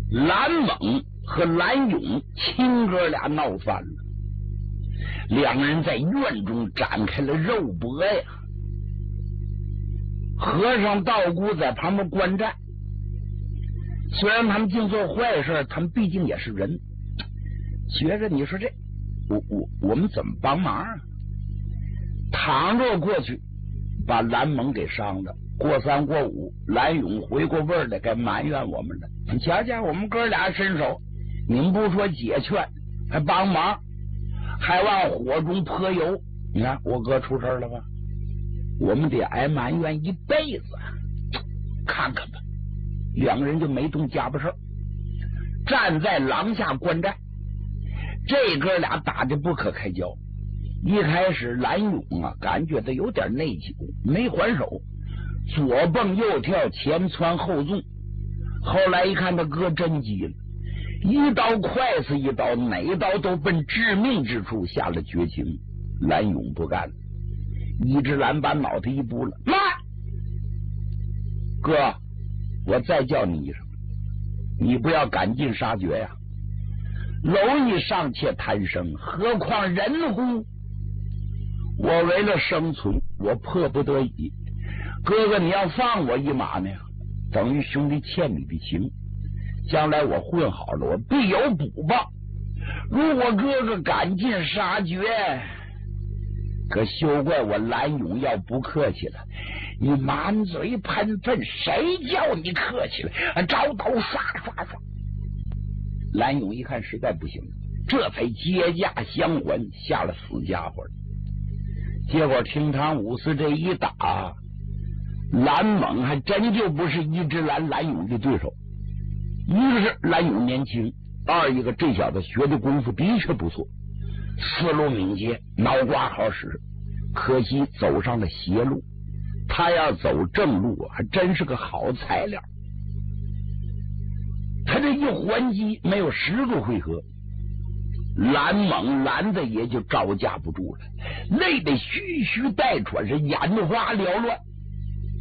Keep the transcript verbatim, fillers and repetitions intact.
蓝猛和蓝勇亲哥俩闹翻了，两人在院中展开了肉搏呀。和尚道姑在旁边观战，虽然他们净做坏事，他们毕竟也是人，觉着你说这我我我们怎么帮忙啊？倘若过去把蓝猛给伤了，过三过五，蓝勇回过味儿来，该埋怨我们了。你瞧瞧，我们哥俩伸手，你们不说解劝，还帮忙，还往火中泼油。你看我哥出事了吧？我们得挨埋怨一辈子。看看吧，两个人就没动家巴事，站在廊下观战。这哥俩打得不可开交。一开始蓝勇啊，感觉到有点内疚，没还手，左蹦右跳，前窜后纵。后来一看他哥真急了，一刀快死一刀，哪一刀都奔致命之处，下了绝情。蓝勇不干了，一只蓝把脑袋一拨了，慢！哥，我再叫你一声，你不要赶尽杀绝呀！蝼蚁尚且贪生，何况人乎？我为了生存，我迫不得已。哥哥，你要放我一马呢，等于兄弟欠你的情。将来我混好了，我必有补报。如果哥哥赶尽杀绝，可休怪我蓝勇要不客气了。你满嘴喷粪，谁叫你客气了？招刀刷刷刷！蓝勇一看实在不行了，这才接驾相还，下了死家伙了。结果厅堂五四这一打，蓝猛还真就不是一只蓝蓝勇的对手。一个是蓝勇年轻，二一个这小子学的功夫的确不错，思路敏捷，脑瓜好使，可惜走上了邪路。他要走正路还真是个好材料。他这一还击没有十个回合，蓝猛蓝的也就招架不住了，累得吁吁带喘，是眼花缭乱。